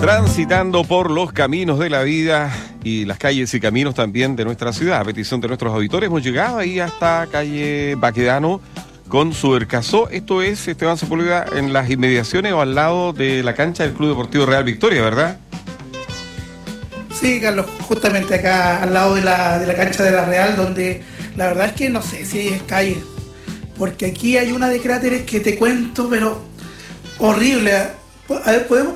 Transitando por los caminos de la vida y las calles y caminos también de nuestra ciudad. A petición de nuestros auditores hemos llegado ahí hasta calle Baquedano con Subercasó. Esto es, Esteban Sepúlveda, en las inmediaciones o al lado de la cancha del Club Deportivo Real Victoria, ¿verdad? Sí, Carlos, justamente acá al lado de la cancha de la Real, donde la verdad es que no sé si es calle, porque aquí hay una de cráteres que te cuento, pero horrible. A ver, ¿podemos